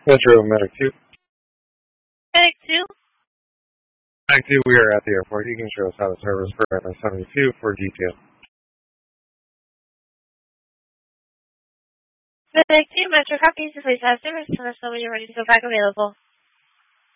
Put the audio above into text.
Metro Medic 2. Medic 2? Medic 2, we are at the airport. You can show us how to service for MS-72 for detail. Medic 2, Metro copies. Please have service. Tell us when you're ready to go back available.